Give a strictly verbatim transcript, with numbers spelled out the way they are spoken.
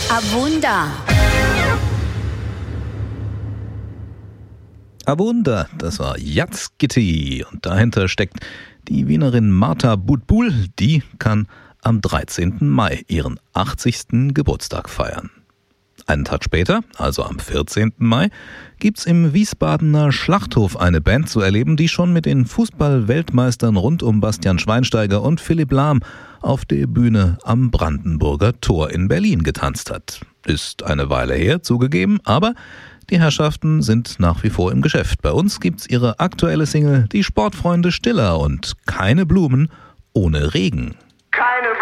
Abunda. Abunda, das war Jazzgitti. Und dahinter steckt die Wienerin Martha Boutboul. Die kann am dreizehnten Mai ihren achtzigsten Geburtstag feiern. Einen Tag später, also am vierzehnten Mai, gibt's im Wiesbadener Schlachthof eine Band zu erleben, die schon mit den Fußball-Weltmeistern rund um Bastian Schweinsteiger und Philipp Lahm auf der Bühne am Brandenburger Tor in Berlin getanzt hat. Ist eine Weile her, zugegeben, aber die Herrschaften sind nach wie vor im Geschäft. Bei uns gibt's ihre aktuelle Single Die Sportfreunde Stiller und Keine Blumen ohne Regen.